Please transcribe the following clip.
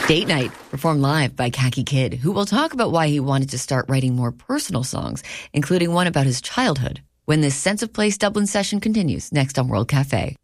Date Night, performed live by Khaki Kid, who will talk about why he wanted to start writing more personal songs, including one about his childhood, when this Sense of Place Dublin session continues next on World Cafe.